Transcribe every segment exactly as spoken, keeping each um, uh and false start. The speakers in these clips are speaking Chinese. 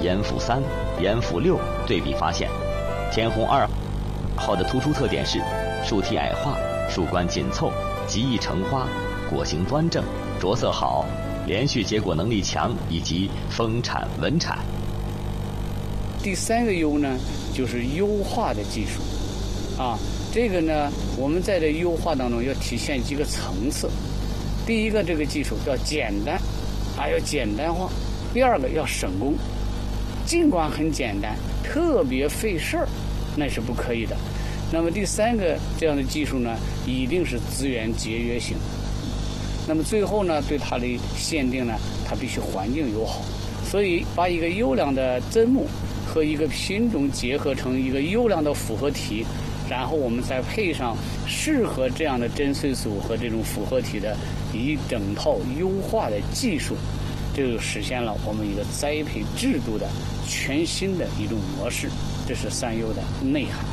盐阜三、盐阜六对比发现，天虹二号的突出特点是树体矮化、树冠紧凑、极易成花、果形端正、着色好、连续结果能力强，以及丰产稳产。 第三个优呢，就是优化的技术，啊，这个呢，我们在这优化当中要体现几个层次。第一个，这个技术要简单，啊，要简单化；第二个要省工，尽管很简单，特别费事儿，那是不可以的。那么第三个这样的技术呢，一定是资源节约型。那么最后呢，对它的限定呢，它必须环境友好。所以把一个优良的砧木和一个品种结合成一个优良的复合体，然后我们再配上适合这样的针穗素和这种复合体的一整套优化的技术，这就实现了我们一个栽培制度的全新的一种模式。这是三优的内涵。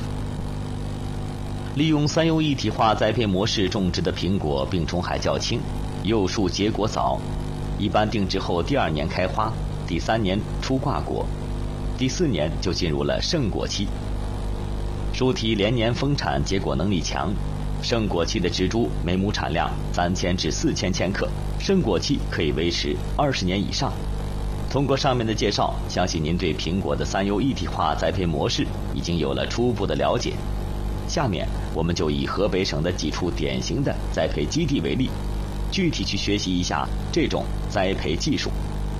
利用三优一体化栽培模式种植的苹果病虫害较轻，幼树结果早，一般定植后第二年开花，第三年出挂果，第四年就进入了盛果期。树体连年丰产，结果能力强。盛果期的植株每亩产量三千至四千千克，盛果期可以维持二十年以上。通过上面的介绍，相信您对苹果的三优一体化栽培模式已经有了初步的了解。下面我们就以河北省的几处典型的栽培基地为例，具体去学习一下这种栽培技术。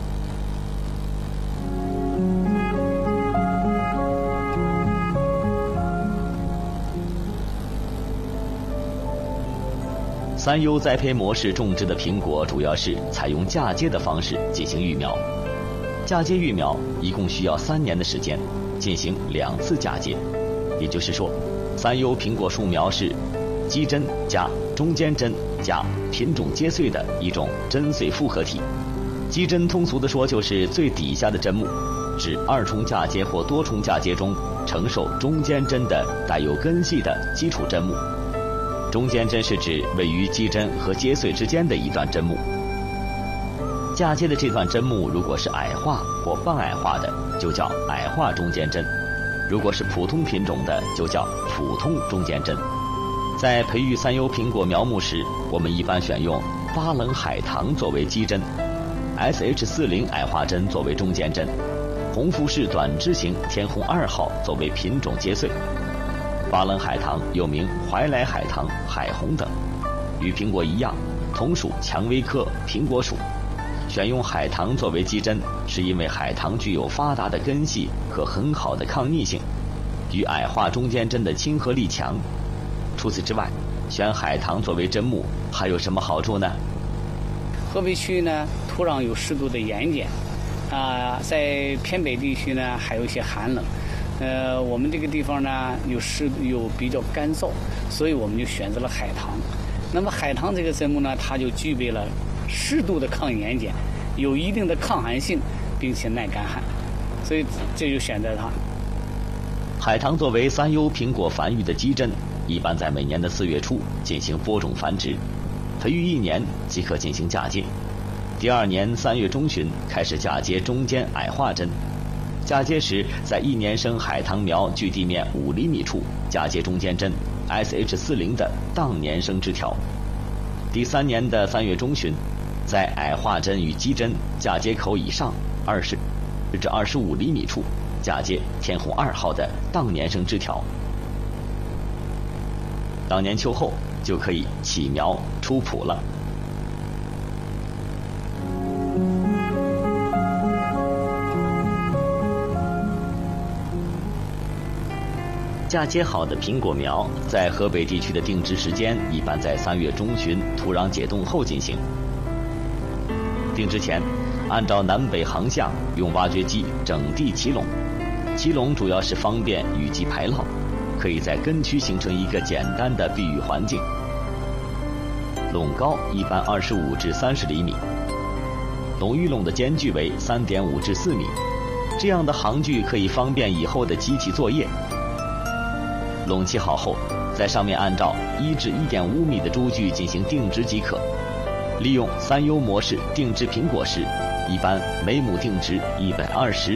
三优栽培模式种植的苹果主要是采用嫁接的方式进行育苗。嫁接育苗一共需要三年的时间，进行两次嫁接。也就是说，三优苹果树苗是基针加中间针加品种接穗的一种针穗复合体。基针通俗的说就是最底下的针木，指二重嫁接或多重嫁接中承受中间针的带有根系的基础针木。中间针是指位于基针和接穗之间的一段针木。嫁接的这段针木如果是矮化或半矮化的，就叫矮化中间针；如果是普通品种的，就叫普通中间针。在培育三优苹果苗木时，我们一般选用巴冷海棠作为基针， S H 四十 矮化针作为中间针，红富士短枝型天虹二号作为品种接穗。巴冷海棠又名怀来海棠、海红等，与苹果一样，同属蔷薇科苹果属。选用海棠作为基针，是因为海棠具有发达的根系和很好的抗逆性，与矮化中间针的亲和力强。除此之外，选海棠作为针木还有什么好处呢？ 河北区呢，土壤有适度的盐碱，啊，在偏北地区呢还有一些寒冷。呃，我们这个地方呢有湿有比较干燥，所以我们就选择了海棠。那么海棠这个针木呢，它就具备了适度的抗盐碱，有一定的抗寒性，并且耐干旱，所以这就选择它。 海棠作为三优苹果繁育的基针，一般在每年的四月初进行播种繁殖，培育一年即可进行嫁接。第二年三月中旬开始嫁接中间矮化针。嫁接时，在一年生海棠苗距地面五厘米处嫁接中间针 S H 四十 的当年生枝条。第三年的三月中旬，在矮化针与基针嫁接口以上二十至二十五厘米处嫁接天虹二号的当年生枝条。当年秋后就可以起苗出圃了。嫁接好的苹果苗在河北地区的定植时间一般在三月中旬土壤解冻后进行。定植前，按照南北航向用挖掘机整地起垄，起垄主要是方便雨季排涝，可以在根区形成一个简单的避雨环境。垄高一般二十五至三十厘米，垄与垄的间距为三点五至四米，这样的行距可以方便以后的机器作业。垄起好后，在上面按照一至一点五米的株距进行定植即可。利用三优模式定植苹果时，一般每亩定植一百二十